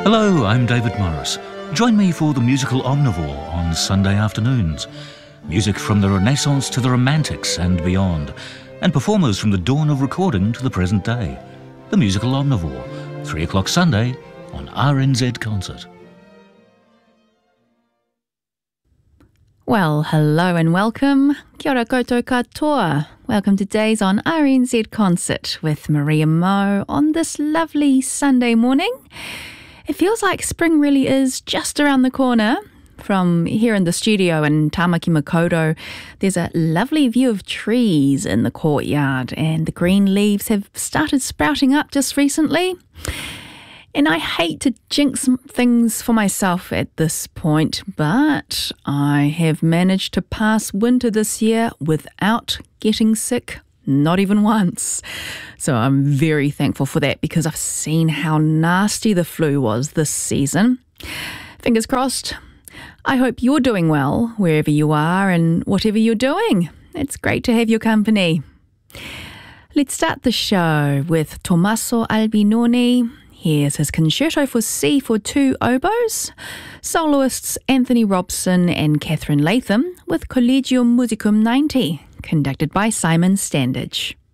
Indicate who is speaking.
Speaker 1: Hello, I'm David Morris. Join me for the musical Omnivore on Sunday afternoons. Music from the Renaissance to the Romantics and beyond, and performers from the dawn of recording to the present day. The musical Omnivore, 3 o'clock Sunday on RNZ Concert.
Speaker 2: Well, hello and welcome. Kia ora koutou katoa. Welcome to Days on RNZ Concert with Maria Mo on this lovely Sunday morning. It feels like spring really is just around the corner. From here in the studio in Tamaki Makaurau, there's a lovely view of trees in the courtyard, and the green leaves have started sprouting up just recently. And I hate to jinx things for myself at this point, but I have managed to pass winter this year without getting sick, not even once. So I'm very thankful for that, because I've seen how nasty the flu was this season. Fingers crossed. I hope you're doing well wherever you are and whatever you're doing. It's great to have your company. Let's start the show with Tommaso Albinoni. Here's his concerto for C for 2 oboes. Soloists Anthony Robson and Catherine Latham with Collegium Musicum 90, conducted by Simon Standage.